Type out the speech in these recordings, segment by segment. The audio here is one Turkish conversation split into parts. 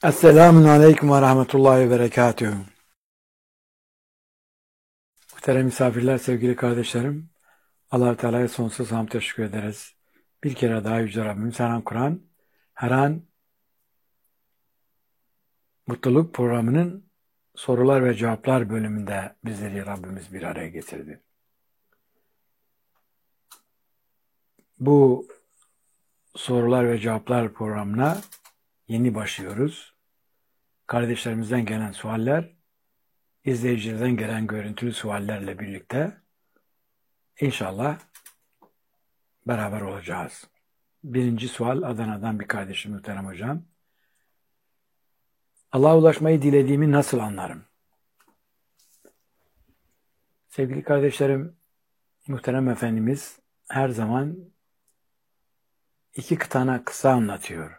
Esselamun Aleyküm ve Rahmetullahi ve Berekatühü. Muhterem misafirler, sevgili kardeşlerim, Allah-u Teala'ya sonsuz hamd teşekkür ederiz. Bir kere daha Yüce Rabbimiz her an Kur'an, her an Mutluluk programının sorular ve cevaplar bölümünde bizleri Rabbimiz bir araya getirdi. Bu sorular ve cevaplar programına yeni başlıyoruz. Kardeşlerimizden gelen sualler, izleyicilerden gelen görüntülü suallerle birlikte İnşallah beraber olacağız. Birinci sual Adana'dan bir kardeşim muhterem hocam. Allah'a ulaşmayı dilediğimi nasıl anlarım? Sevgili kardeşlerim, muhterem Efendimiz her zaman iki tane kısa anlatıyor.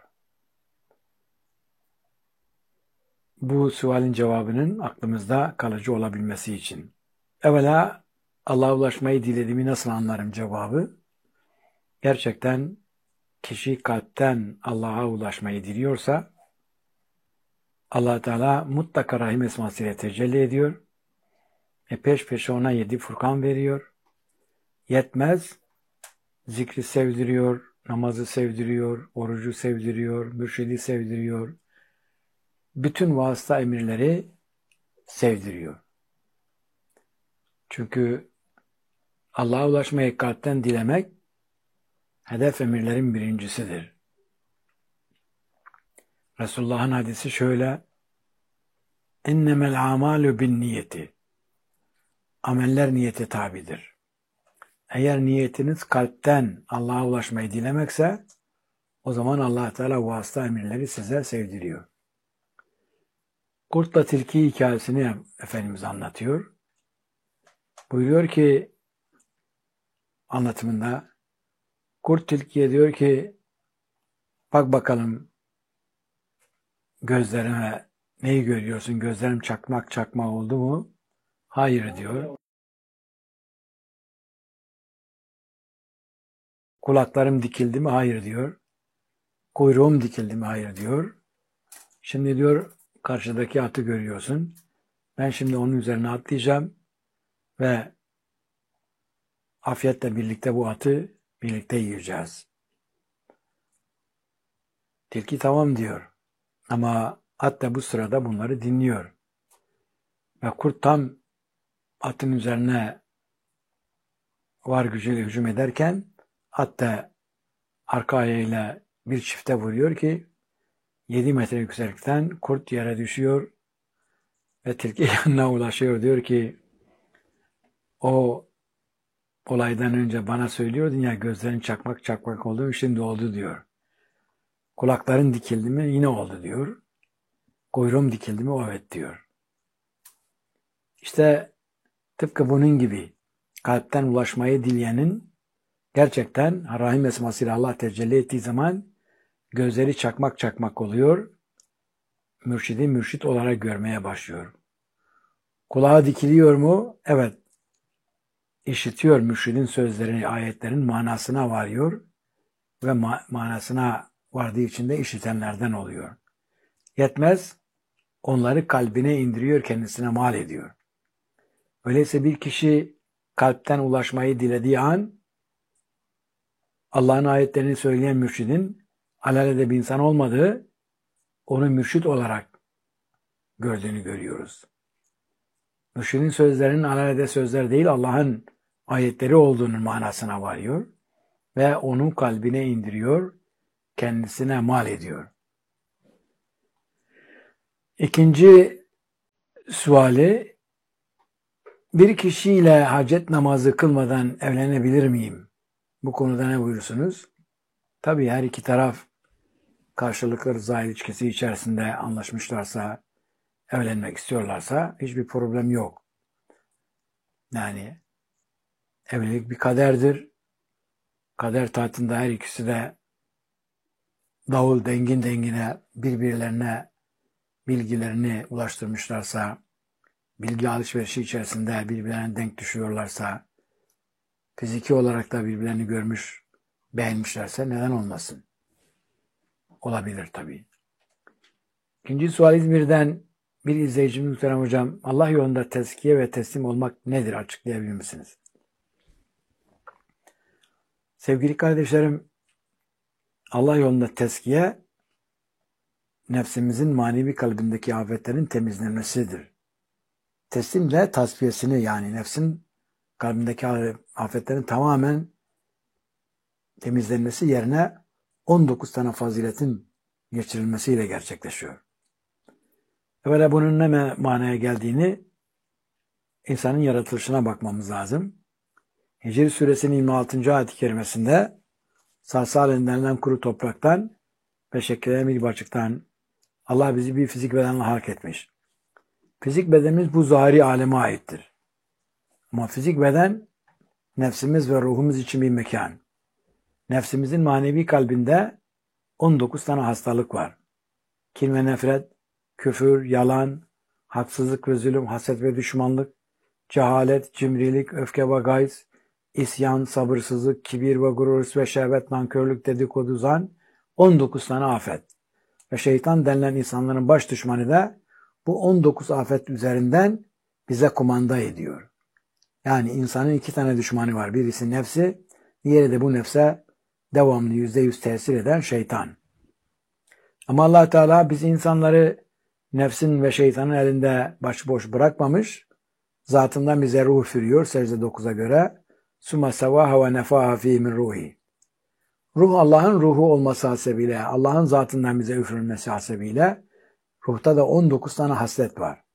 Bu sualin cevabının aklımızda kalıcı olabilmesi için. Evvela Allah'a ulaşmayı dilediğimi nasıl anlarım cevabı. Gerçekten kişi kalpten Allah'a ulaşmayı diliyorsa Allah Teala mutlaka Rahim esmasıyla tecelli ediyor. Peş peşe ona 7 Furkan veriyor. Yetmez, zikri sevdiriyor, namazı sevdiriyor, orucu sevdiriyor, mürşidi sevdiriyor. Bütün vasıta emirleri sevdiriyor. Çünkü Allah'a ulaşmayı kalpten dilemek hedef emirlerin birincisidir. Resulullah'ın hadisi şöyle: "İnnemel amalu bin niyeti." Ameller niyete tabidir. Eğer niyetiniz kalpten Allah'a ulaşmayı dilemekse o zaman Allah Teala vasıta emirleri size sevdiriyor. Kurtla tilki hikayesini Efendimiz anlatıyor. Buyuruyor ki anlatımında kurt tilkiye diyor ki bak bakalım gözlerime neyi görüyorsun? Gözlerim çakmak çakmak oldu mu? Hayır diyor. Kulaklarım dikildi mi? Hayır diyor. Kuyruğum dikildi mi? Hayır diyor. Şimdi diyor karşıdaki atı görüyorsun. Ben şimdi onun üzerine atlayacağım ve afiyetle birlikte bu atı birlikte yiyeceğiz. Tilki tamam diyor. Ama at da bu sırada bunları dinliyor. Ve kurt tam atın üzerine var gücüyle hücum ederken at da arka ayağıyla bir çifte vuruyor ki 7 metre yükseklikten kurt yere düşüyor ve tilki yanına ulaşıyor. Diyor ki o olaydan önce bana söylüyordun ya gözlerin çakmak çakmak oldu, şimdi oldu diyor. Kulakların dikildi mi? Yine oldu diyor. Kuyruğum dikildi mi? Evet diyor. İşte tıpkı bunun gibi kalpten ulaşmayı dileyenin gerçekten Rahim esmasıyla Allah tecelli ettiği zaman gözleri çakmak çakmak oluyor. Mürşidi mürşit olarak görmeye başlıyor. Kulağı dikiliyor mu? Evet. İşitiyor mürşidin sözlerini, ayetlerin manasına varıyor ve manasına vardığı için de işitenlerden oluyor. Yetmez, onları kalbine indiriyor, kendisine mal ediyor. Öyleyse bir kişi kalpten ulaşmayı dilediği an Allah'ın ayetlerini söyleyen mürşidin alelade bir insan olmadığı, onu mürşit olarak gördüğünü görüyoruz. Mürşidin sözlerinin alelade sözler değil, Allah'ın ayetleri olduğunun manasına varıyor ve onun kalbine indiriyor, kendisine mal ediyor. İkinci suali, bir kişiyle hacet namazı kılmadan evlenebilir miyim? Bu konuda ne buyursunuz? Tabii her iki taraf karşılıklı rıza ilişkisi içerisinde anlaşmışlarsa, evlenmek istiyorlarsa hiçbir problem yok. Yani evlilik bir kaderdir. Kader tahtında her ikisi de davul dengin dengine birbirlerine bilgilerini ulaştırmışlarsa, bilgi alışverişi içerisinde birbirlerine denk düşüyorlarsa, fiziki olarak da birbirlerini görmüş, beğenmişlerse neden olmasın? Olabilir tabii. İkinci sual İzmir'den bir izleyicimiz muhterem hocam. Allah yolunda tezkiye ve teslim olmak nedir? Açıklayabilir misiniz? Sevgili kardeşlerim, Allah yolunda tezkiye nefsimizin manevi kalbindeki afetlerin temizlenmesidir. Teslim de tasfiyesini, yani nefsin kalbindeki afetlerin tamamen temizlenmesi yerine 19 tane faziletin geçirilmesiyle gerçekleşiyor. Böyle bunun ne manaya geldiğini insanın yaratılışına bakmamız lazım. Hicr suresinin 26. ayet-i kerimesinde sarsal denilen kuru topraktan ve şekillenen bir başlıktan Allah bizi bir fizik bedenle halk etmiş. Fizik bedenimiz bu zahiri aleme aittir. Ama fizik beden nefsimiz ve ruhumuz için bir mekan. Nefsimizin manevi kalbinde 19 tane hastalık var. Kin ve nefret, küfür, yalan, haksızlık ve zulüm, haset ve düşmanlık, cehalet, cimrilik, öfke ve gayz, isyan, sabırsızlık, kibir ve gurur ve şehvet, nankörlük, dedikodu, zan, 19 tane afet. Ve şeytan denilen insanların baş düşmanı da bu 19 afet üzerinden bize kumanda ediyor. Yani insanın 2 tane düşmanı var. Birisi nefsi, diğeri de bu nefse devamlı %100 tesir eden şeytan. Ama Allah Teala biz insanları nefsin ve şeytanın elinde başıboş bırakmamış. Zatından bize ruh üfürüyor secde 9'a göre. Summa sevaha ve nefaha fî min ruhi. Ruh Allah'ın ruhu olması hasebiyle, Allah'ın zatından bize üfürülmesi hasebiyle ruhta da 19 tane haslet var.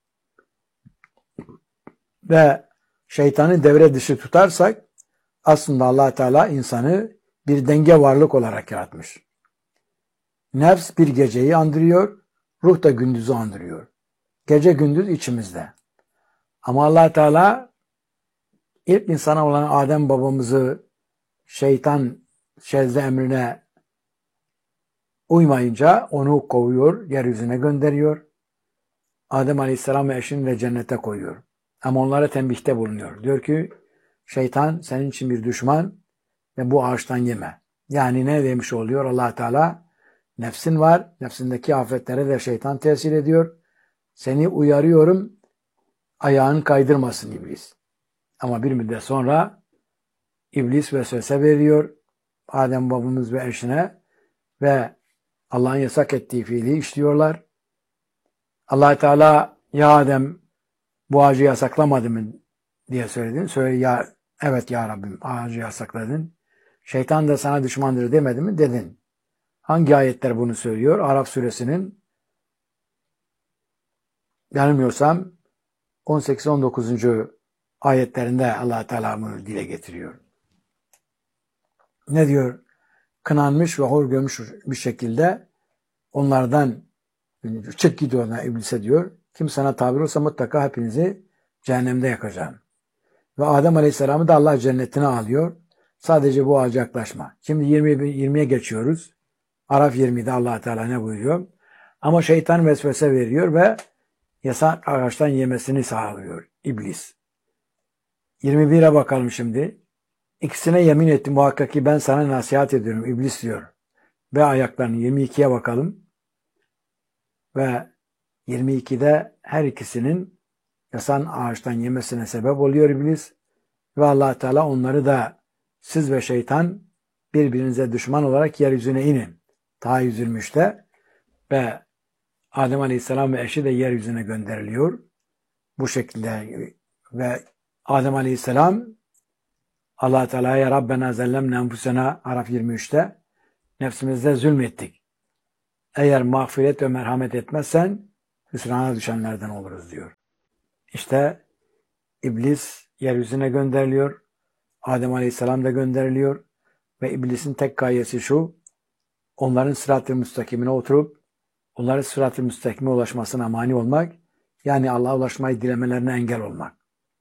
Ve şeytanı devre dışı tutarsak aslında Allah Teala insanı bir denge varlık olarak yaratmış. Nefs bir geceyi andırıyor, ruh da gündüzü andırıyor. Gece gündüz içimizde. Ama Allah Teala ilk insana olan Adem babamızı şeytan şezde emrine uymayınca onu kovuyor, yeryüzüne gönderiyor. Adem Aleyhisselam ve eşini de cennete koyuyor. Ama onlara tembihte bulunuyor. Diyor ki şeytan senin için bir düşman ve bu ağaçtan yeme. Yani ne demiş oluyor Allah Teala? Nefsin var, nefsindeki afetlere de şeytan tesir ediyor. Seni uyarıyorum, ayağını kaydırmasın iblis. Ama bir müddet sonra iblis vesvese veriyor Adem babamız ve eşine ve Allah'ın yasak ettiği fiili işliyorlar. Allah Teala ya Adem bu ağacı yasaklamadı mı diye söyledin. Söyle ya evet ya Rabbim ağacı yasakladın. Şeytan da sana düşmandır demedi mi? Dedin. Hangi ayetler bunu söylüyor? Araf suresinin yanılmıyorsam 18-19. ayetlerinde Allah Teala bunu dile getiriyor. Ne diyor? Kınanmış ve hor görmüş bir şekilde onlardan çık gidiyor iblise diyor. Kim sana tabir olsa mutlaka hepinizi cehennemde yakacağım. Ve Adem Aleyhisselam'ı da Allah cennetine alıyor. Sadece bu ağaca yaklaşma. Şimdi 20'ye geçiyoruz. Araf 20'de Allah Teala ne buyuruyor? Ama şeytan vesvese veriyor ve yasak ağaçtan yemesini sağlıyor iblis. 21'e bakalım şimdi. İkisine yemin ettim muhakkak ki ben sana nasihat ediyorum iblis diyor. Ve ayaklarını 22'ye bakalım. Ve 22'de her ikisinin yasan ağaçtan yemesine sebep oluyor iblis. Ve Allah Teala onları da siz ve şeytan birbirinize düşman olarak yeryüzüne inin. Ta 123'te ve Adem Aleyhisselam ve eşi de yeryüzüne gönderiliyor. Bu şekilde ve Adem Aleyhisselam Allah Teala'ya Rabbena zellemne enfusena Araf 23'te nefsimizde zulmettik. Eğer mağfiret ve merhamet etmezsen hüsrana düşenlerden oluruz diyor. İşte iblis yeryüzüne gönderiliyor. Adem Aleyhisselam da gönderiliyor. Ve iblisin tek gayesi şu: onların sırat-ı müstakimine oturup onların sırat-ı müstakime ulaşmasına mani olmak, yani Allah'a ulaşmayı dilemelerine engel olmak.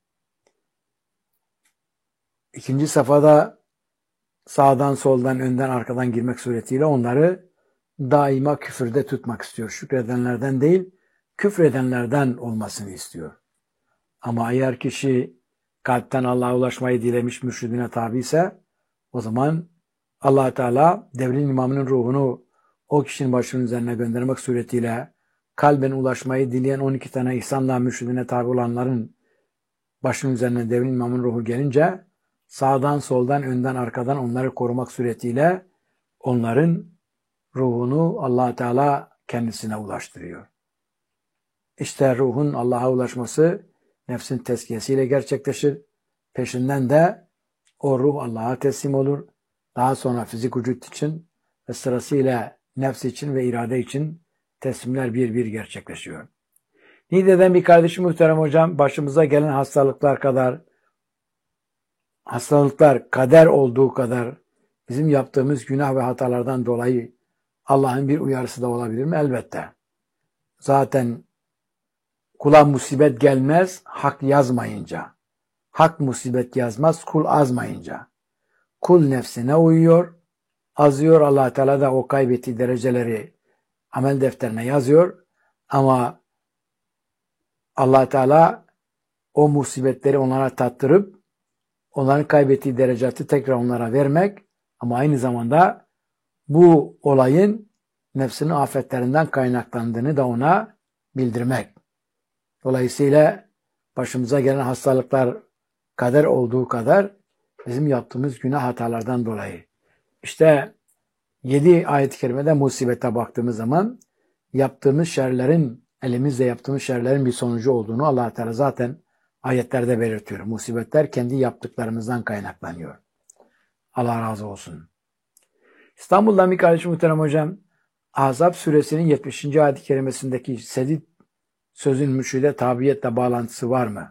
İkinci safhada sağdan, soldan, önden, arkadan girmek suretiyle onları daima küfürde tutmak istiyor. Şükredenlerden değil, küfredenlerden olmasını istiyor. Ama eğer kişi kalpten Allah'a ulaşmayı dilemiş, mürşidine tabi ise o zaman Allah Teala devrin imamının ruhunu o kişinin başının üzerine göndermek suretiyle kalben ulaşmayı dileyen 12 tane ihsanla mürşidine tabi olanların başının üzerine devrin imamın ruhu gelince sağdan, soldan, önden, arkadan onları korumak suretiyle onların ruhunu Allah Teala kendisine ulaştırıyor. İşte ruhun Allah'a ulaşması nefsin tezkiyesiyle gerçekleşir. Peşinden de o ruh Allah'a teslim olur. Daha sonra fizik vücut için ve sırasıyla nefs için ve irade için teslimler bir bir gerçekleşiyor. Niğde'den bir kardeşim muhterem hocam, başımıza gelen hastalıklar kader olduğu kadar bizim yaptığımız günah ve hatalardan dolayı Allah'ın bir uyarısı da olabilir mi? Elbette. Zaten kula musibet gelmez hak yazmayınca. Hak musibet yazmaz kul azmayınca. Kul nefsine uyuyor, azıyor. Allah Teala da o kaybettiği dereceleri amel defterine yazıyor. Ama Allah Teala o musibetleri onlara tattırıp onların kaybettiği derecatı tekrar onlara vermek ama aynı zamanda bu olayın nefsinin afetlerinden kaynaklandığını da ona bildirmek. Dolayısıyla başımıza gelen hastalıklar kader olduğu kadar bizim yaptığımız günah hatalardan dolayı. İşte 7 ayet-i kerimede musibete baktığımız zaman yaptığımız şerlerin, elimizle yaptığımız şerlerin bir sonucu olduğunu Allah Teala zaten ayetlerde belirtiyor. Musibetler kendi yaptıklarımızdan kaynaklanıyor. Allah razı olsun. İstanbul'dan bir kardeşim muhterem hocam, Ahzab suresinin 70. ayet-i kerimesindeki sedid sözün mürşide tabiyetle bağlantısı var mı?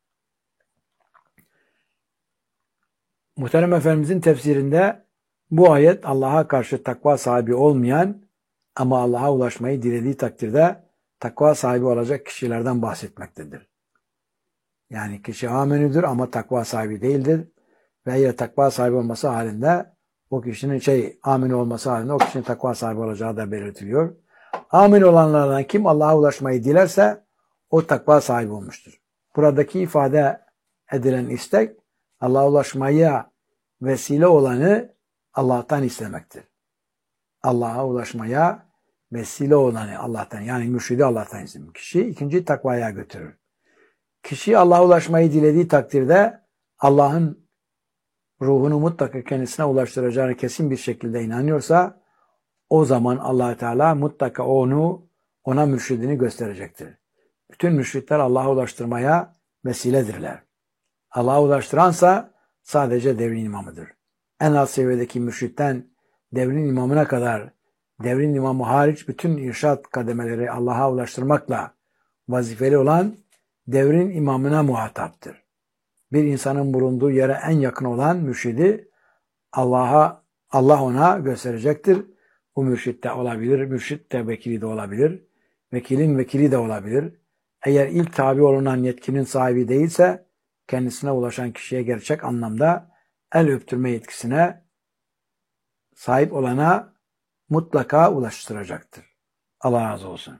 Muhterem Efendimizin tefsirinde bu ayet Allah'a karşı takva sahibi olmayan ama Allah'a ulaşmayı dilediği takdirde takva sahibi olacak kişilerden bahsetmektedir. Yani kişi amenüdür ama takva sahibi değildir. Ve eğer takva sahibi olması halinde o kişinin amin olması halinde o kişinin takva sahibi olacağı da belirtiliyor. Amin olanlardan kim Allah'a ulaşmayı dilerse o takva sahibi olmuştur. Buradaki ifade edilen istek Allah'a ulaşmaya vesile olanı Allah'tan istemektir. Allah'a ulaşmaya vesile olanı Allah'tan, yani mürşidi Allah'tan istemek. Kişi ikinci takvaya götürür. Kişi Allah'a ulaşmayı dilediği takdirde Allah'ın ruhunu mutlaka kendisine ulaştıracağını kesin bir şekilde inanıyorsa o zaman Allah Teala mutlaka ona mürşidini gösterecektir. Bütün mürşitler Allah'a ulaştırmaya vesiledirler. Allah'a ulaştıransa sadece devrin imamıdır. En alt seviyedeki mürşitten devrin imamına kadar, devrin imamı hariç bütün irşad kademeleri Allah'a ulaştırmakla vazifeli olan devrin imamına muhataptır. Bir insanın bulunduğu yere en yakın olan mürşidi Allah ona gösterecektir. Bu mürşit de olabilir, mürşit de vekili de olabilir, vekilin vekili de olabilir. Eğer ilk tabi olunan yetkinin sahibi değilse kendisine ulaşan kişiye gerçek anlamda el öptürme yetkisine sahip olana mutlaka ulaştıracaktır. Allah razı olsun.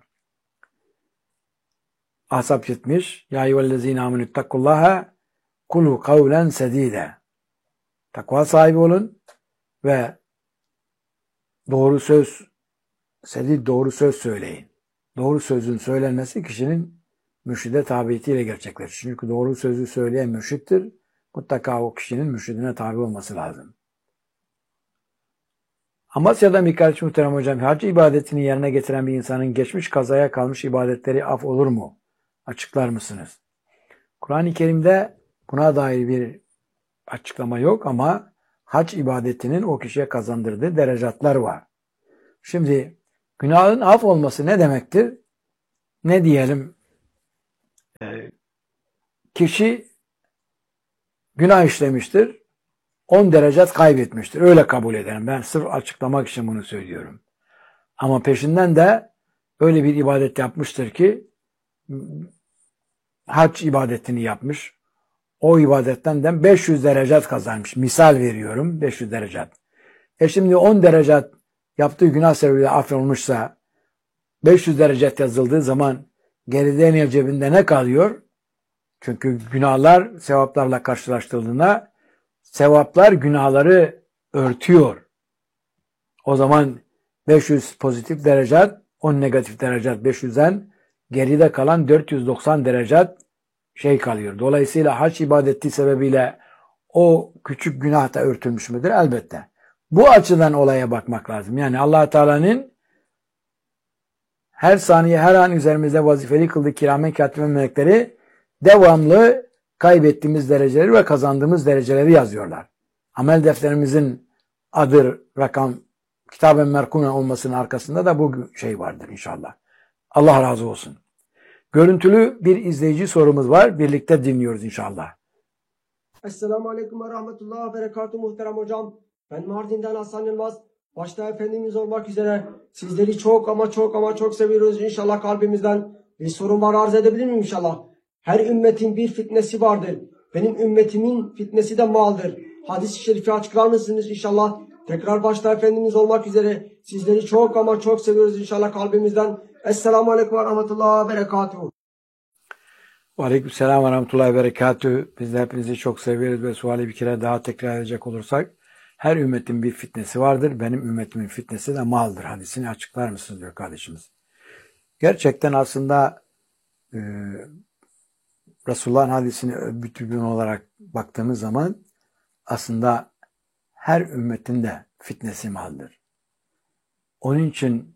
Ahzab 70. Ya eyyühellezine amenüttakullaha kulu kavlen sedide. Takva sahibi olun ve doğru söz söyleyin. Doğru sözün söylenmesi kişinin mürşide tabiyetiyle gerçekleşir. Çünkü doğru sözü söyleyen mürşittir. Mutlaka o kişinin mürşidine tabi olması lazım. Amasya'dan bir kardeşim muhterem hocam, hac ibadetini yerine getiren bir insanın geçmiş kazaya kalmış ibadetleri af olur mu? Açıklar mısınız? Kur'an-ı Kerim'de buna dair bir açıklama yok ama hac ibadetinin o kişiye kazandırdığı derecatlar var. Şimdi günahın af olması ne demektir? Ne diyelim? Kişi günah işlemiştir, 10 derecat kaybetmiştir. Öyle kabul ederim. Ben sırf açıklamak için bunu söylüyorum. Ama peşinden de öyle bir ibadet yapmıştır ki hac ibadetini yapmış. O ibadetten de 500 derecat kazanmış. Misal veriyorum 500 derecat. Şimdi 10 derecat yaptığı günah sebebiyle affolmuşsa 500 derecat yazıldığı zaman geride cebinde ne kalıyor? Çünkü günahlar sevaplarla karşılaştırıldığında sevaplar günahları örtüyor. O zaman 500 pozitif derecat 10 negatif derecat 500'den geride kalan 490 derecat kalıyor. Dolayısıyla hac ibadeti sebebiyle o küçük günah da örtülmüş müdür? Elbette. Bu açıdan olaya bakmak lazım. Yani Allah Teala'nın her saniye, her an üzerimizde vazifeli kıldığı kiramen katiben melekleri devamlı kaybettiğimiz dereceleri ve kazandığımız dereceleri yazıyorlar. Amel defterimizin adı, rakam, kitaben merkumen olmasının arkasında da bu vardır inşallah. Allah razı olsun. Görüntülü bir izleyici sorumuz var. Birlikte dinliyoruz inşallah. Esselamu Aleyküm ve Rahmetullah ve Berekatuhu muhterem hocam. Ben Mardin'den Hasan Yılmaz. Başta Efendimiz olmak üzere sizleri çok ama çok seviyoruz inşallah kalbimizden. Bir sorun var, arz edebilir miyim inşallah? Her ümmetin bir fitnesi vardır. Benim ümmetimin fitnesi de maldır. Hadis-i şerifi açıklar mısınız inşallah? Tekrar başta Efendimiz olmak üzere sizleri çok ama çok seviyoruz inşallah kalbimizden. Esselamu Aleyküm ve Rahmetullah ve Berekatuhu. Aleykümselam ve Rahmetullahi ve Berekatuhu. Biz de hepinizi çok seviyoruz ve suali bir kere daha tekrar edecek olursak, her ümmetin bir fitnesi vardır. Benim ümmetimin fitnesi de maldır. Hadisini açıklar mısınız diyor kardeşimiz. Gerçekten aslında Resulullah'ın hadisini bütün olarak baktığımız zaman aslında her ümmetin de fitnesi maldır. Onun için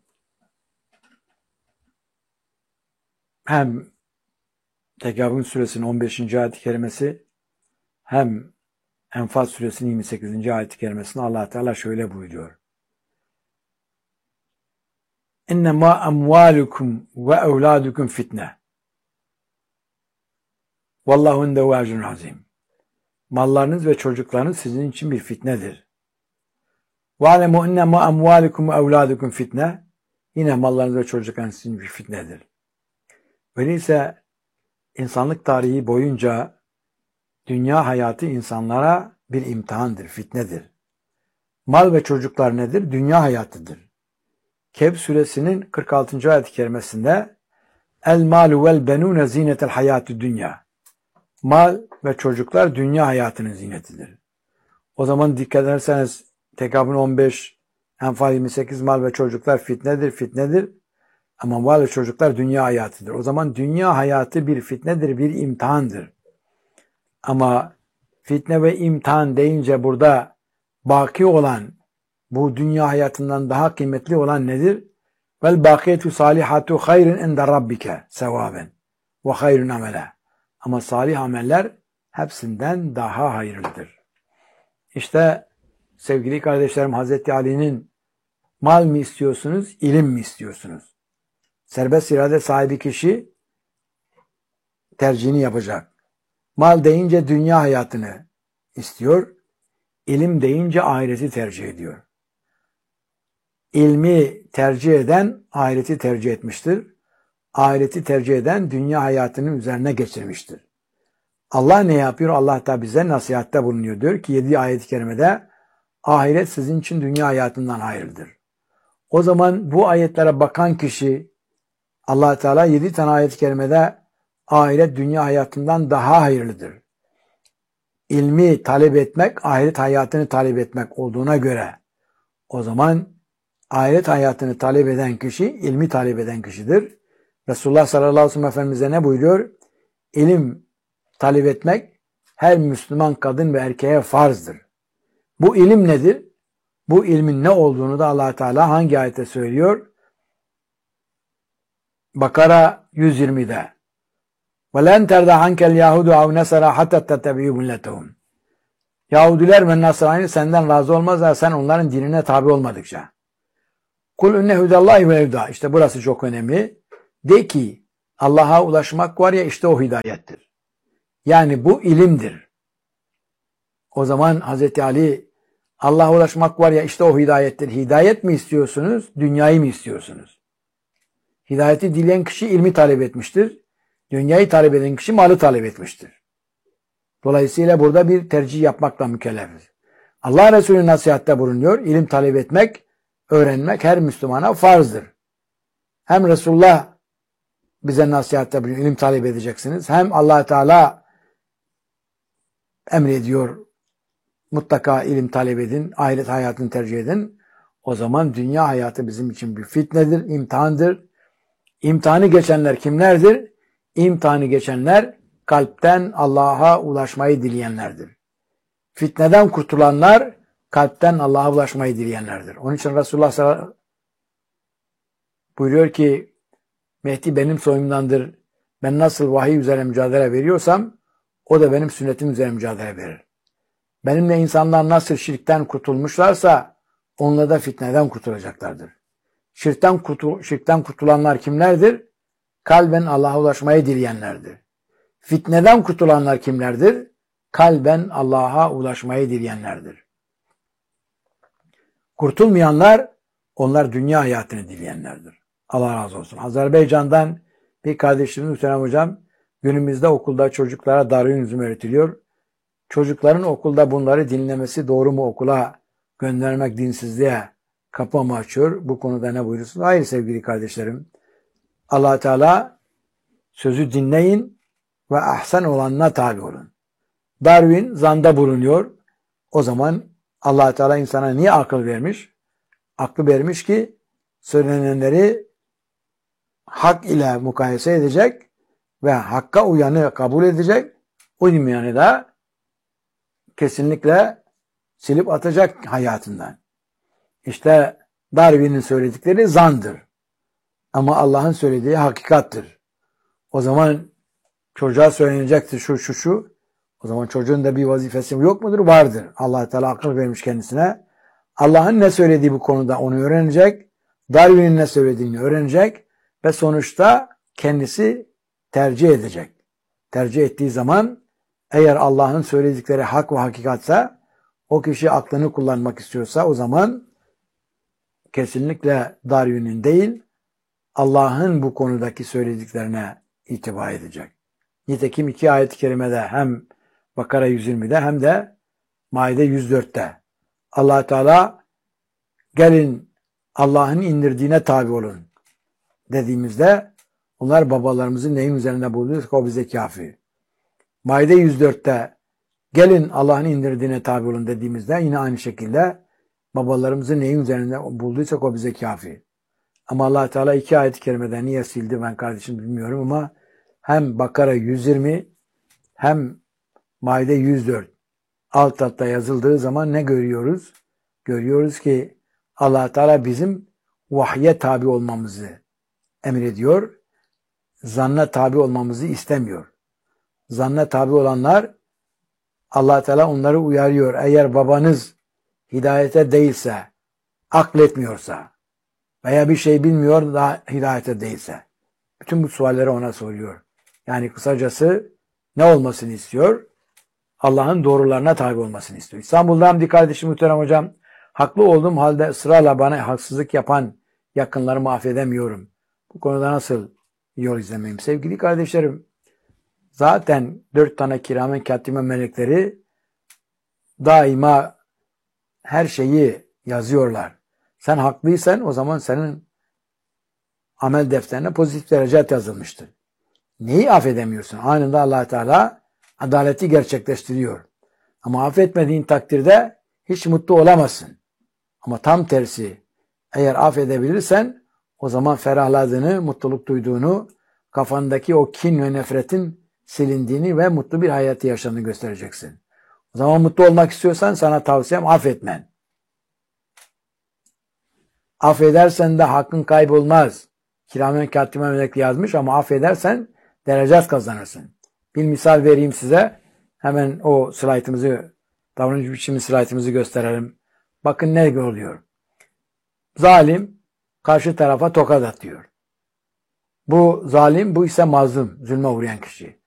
hem Tekabün suresinin 15. ayet-i kerimesi hem Enfal suresinin 28. ayet-i kerimesinde Allah Teala şöyle buyuruyor. İnnemâ emvâlukum ve evlâdukum fitne. Vallahu indehu ecrun azim. Mallarınız ve çocuklarınız sizin için bir fitnedir. Ve alemu innemâ emvâlukum ve evlâdukum fitne. Yine mallarınız ve çocuklarınız sizin için bir fitnedir. Öyleyse insanlık tarihi boyunca dünya hayatı insanlara bir imtihandır, fitnedir. Mal ve çocuklar nedir? Dünya hayatıdır. Kehf suresinin 46. ayet-i kerimesinde El malu vel benune zinetel hayatü dünya. Mal ve çocuklar dünya hayatının zinetidir. O zaman dikkat ederseniz Tekabün 15, Enfal 28 mal ve çocuklar fitnedir. Ama mal ve çocuklar dünya hayatıdır. O zaman dünya hayatı bir fitnedir, bir imtihandır. Ama fitne ve imtihan deyince burada baki olan, bu dünya hayatından daha kıymetli olan nedir? Vel bakiyetu salihatu hayrun inde rabbike sevaben ve hayrun amele. Ama salih ameller hepsinden daha hayırlıdır. İşte sevgili kardeşlerim, Hazreti Ali'nin mal mı istiyorsunuz, ilim mi istiyorsunuz? Serbest irade sahibi kişi tercihini yapacak. Mal deyince dünya hayatını istiyor, ilim deyince ahireti tercih ediyor. İlmi tercih eden ahireti tercih etmiştir. Ahireti tercih eden dünya hayatının üzerine geçirmiştir. Allah ne yapıyor? Allah da bize nasihatte bulunuyor. Diyor ki 7 ayet-i kerimede ahiret sizin için dünya hayatından hayırlıdır. O zaman bu ayetlere bakan kişi Allah Teala 7 tane ayet-i kerimede ahiret dünya hayatından daha hayırlıdır. İlmi talep etmek, ahiret hayatını talep etmek olduğuna göre o zaman ahiret hayatını talep eden kişi, ilmi talep eden kişidir. Resulullah sallallahu aleyhi ve sellem Efendimiz'e ne buyuruyor? İlim talep etmek her Müslüman kadın ve erkeğe farzdır. Bu ilim nedir? Bu ilmin ne olduğunu da Allah Teala hangi ayette söylüyor? Bakara 120'de. وَلَنْ تَرْدَ عَنْكَ الْيَهُدُ اَوْ نَسَرَ حَتَّى تَتَّبِعُوا مِلَّتَهُمْ. Yahudiler ve Nasrani senden razı olmazlar sen onların dinine tabi olmadıkça. Kul inne hudallahi ve evda. İşte burası çok önemli. De ki Allah'a ulaşmak var ya, işte o hidayettir. Yani bu ilimdir. O zaman Hazreti Ali Allah'a ulaşmak var ya, işte o hidayettir. Hidayet mi istiyorsunuz? Dünyayı mı istiyorsunuz? Hidayeti dileyen kişi ilmi talep etmiştir. Dünyayı talep eden kişi malı talep etmiştir. Dolayısıyla burada bir tercih yapmakla mükellefiz. Allah Resulü nasihatte bulunuyor. İlim talep etmek, öğrenmek her Müslümana farzdır. Hem Resulullah bize nasihatte bulunuyor. İlim talep edeceksiniz. Hem Allah Teala emrediyor. Mutlaka ilim talep edin. Ahiret hayatını tercih edin. o zaman dünya hayatı bizim için bir fitnedir, imtihandır. İmtihanı geçenler kimlerdir? İmtihanı geçenler kalpten Allah'a ulaşmayı dileyenlerdir. Fitneden kurtulanlar kalpten Allah'a ulaşmayı dileyenlerdir. Onun için Resulullah sallallahu aleyhi ve sellem buyuruyor ki Mehdi benim soyumdandır. Ben nasıl vahiy üzerine mücadele veriyorsam o da benim sünnetim üzerine mücadele verir. Benimle insanlar nasıl şirkten kurtulmuşlarsa onunla da fitneden kurtulacaklardır. Şirkten kurtulanlar kimlerdir? Kalben Allah'a ulaşmayı dileyenlerdir. Fitneden kurtulanlar kimlerdir? Kalben Allah'a ulaşmayı dileyenlerdir. Kurtulmayanlar, onlar dünya hayatını dileyenlerdir. Allah razı olsun. Azerbaycan'dan bir kardeşimiz Hüseyin Hocam, günümüzde okulda çocuklara Darwinizm öğretiliyor. Çocukların okulda bunları dinlemesi doğru mu, okula göndermek dinsizliğe kapı mı açıyor? Bu konuda ne buyurursunuz? Hayır sevgili kardeşlerim. Allah Teala sözü dinleyin ve ahsen olanına tabi olun. Darwin zanda bulunuyor. O zaman Allah Teala insana niye akıl vermiş? Aklı vermiş ki söylenenleri hak ile mukayese edecek ve hakka uyanı kabul edecek. Uymayanı da kesinlikle silip atacak hayatından. İşte Darwin'in söyledikleri zandır. Ama Allah'ın söylediği hakikattır. O zaman çocuğa söylenecektir şu. O zaman çocuğun da bir vazifesi yok mudur? Vardır. Allah Teala akıl vermiş kendisine. Allah'ın ne söylediği bu konuda onu öğrenecek. Darwin'in ne söylediğini öğrenecek. Ve sonuçta kendisi tercih edecek. Tercih ettiği zaman eğer Allah'ın söyledikleri hak ve hakikatsa o kişi aklını kullanmak istiyorsa o zaman kesinlikle Darwin'in değil Allah'ın bu konudaki söylediklerine itibar edecek. Nitekim iki ayet-i kerimede hem Bakara 120'de hem de Maide 104'te Allah Teala gelin Allah'ın indirdiğine tabi olun dediğimizde onlar babalarımızın neyin üzerinde bulunuyorsa o bize kafi. Maide 104'te gelin Allah'ın indirdiğine tabi olun dediğimizde yine aynı şekilde babalarımızın neyin üzerinde bulduysak o bize kafi. Ama Allah Teala iki ayet-i kerimede niye sildi ben kardeşim bilmiyorum ama hem Bakara 120 hem Maide 104 alt altta yazıldığı zaman ne görüyoruz? Görüyoruz ki Allah Teala bizim vahye tabi olmamızı emrediyor. Zanna tabi olmamızı istemiyor. Zanna tabi olanlar Allah Teala onları uyarıyor. Eğer babanız hidayete değilse, akletmiyorsa veya bir şey bilmiyor da hidayete değilse. Bütün bu sualleri ona soruyor. Yani kısacası ne olmasını istiyor? Allah'ın doğrularına tabi olmasını istiyor. İstanbul'dan bir kardeşim muhterem hocam, haklı olduğum halde ısrarla bana haksızlık yapan yakınlarımı affedemiyorum. Bu konuda nasıl yol izlemeyim? Sevgili kardeşlerim, zaten 4 tane kiramen katibe melekleri daima her şeyi yazıyorlar. Sen haklıysan o zaman senin amel defterine pozitif derecet yazılmıştır. Neyi affedemiyorsun? Anında Allah Teala adaleti gerçekleştiriyor. Ama affetmediğin takdirde hiç mutlu olamazsın. Ama tam tersi, eğer affedebilirsen o zaman ferahladığını, mutluluk duyduğunu, kafandaki o kin ve nefretin silindiğini ve mutlu bir hayatı yaşadığını göstereceksin. O zaman mutlu olmak istiyorsan sana tavsiyem affetmen. Affedersen de hakkın kaybolmaz. Kiramen katibe melek yazmış ama affedersen derecet kazanırsın. Bir misal vereyim size. Hemen o slaytımızı, davranış biçimi slaytımızı gösterelim. Bakın ne oluyor. Zalim karşı tarafa tokat atıyor. Bu zalim, bu ise mazlum, zulme uğrayan kişi.